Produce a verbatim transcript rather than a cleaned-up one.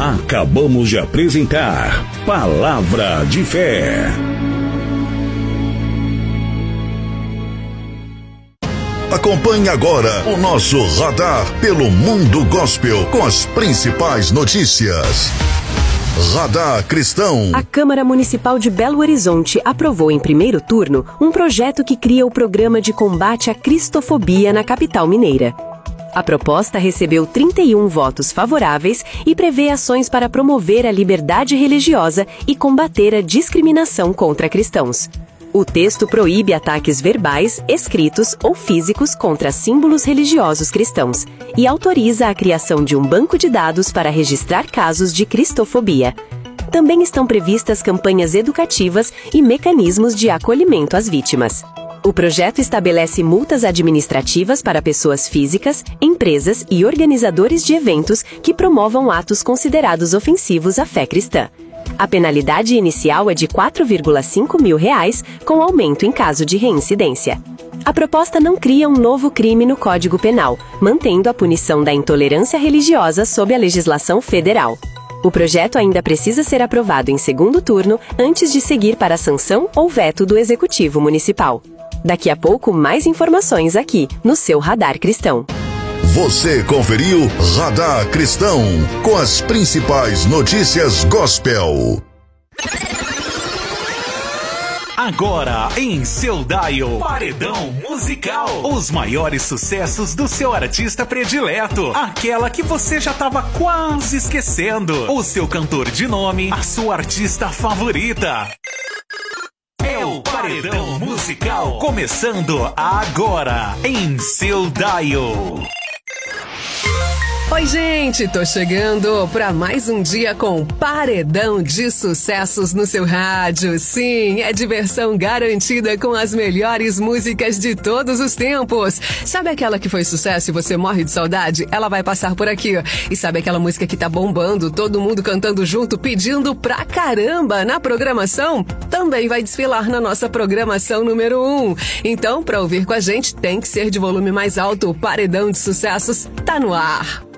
Acabamos de apresentar Palavra de Fé. Acompanhe agora o nosso radar pelo mundo gospel com as principais notícias. Radar Cristão. A Câmara Municipal de Belo Horizonte aprovou em primeiro turno um projeto que cria o Programa de Combate à Cristofobia na capital mineira. A proposta recebeu trinta e um votos favoráveis e prevê ações para promover a liberdade religiosa e combater a discriminação contra cristãos. O texto proíbe ataques verbais, escritos ou físicos contra símbolos religiosos cristãos e autoriza a criação de um banco de dados para registrar casos de cristofobia. Também estão previstas campanhas educativas e mecanismos de acolhimento às vítimas. O projeto estabelece multas administrativas para pessoas físicas, empresas e organizadores de eventos que promovam atos considerados ofensivos à fé cristã. A penalidade inicial é de quatro vírgula cinco mil reais, com aumento em caso de reincidência. A proposta não cria um novo crime no Código Penal, mantendo a punição da intolerância religiosa sob a legislação federal. O projeto ainda precisa ser aprovado em segundo turno antes de seguir para a sanção ou veto do Executivo Municipal. Daqui a pouco, mais informações aqui, no seu Radar Cristão. Você conferiu Radar Cristão, com as principais notícias gospel. Agora, em seu dial, Paredão Musical. Os maiores sucessos do seu artista predileto. Aquela que você já estava quase esquecendo. O seu cantor de nome, a sua artista favorita. É o Paredão Musical, começando agora, em seu dial. Oi, gente, tô chegando para mais um dia com Paredão de Sucessos no seu rádio. Sim, é diversão garantida com as melhores músicas de todos os tempos. Sabe aquela que foi sucesso e você morre de saudade? Ela vai passar por aqui. E sabe aquela música que tá bombando, todo mundo cantando junto, pedindo pra caramba na programação? Também vai desfilar na nossa programação número um. Então, pra ouvir com a gente, tem que ser de volume mais alto. O Paredão de Sucessos tá no ar.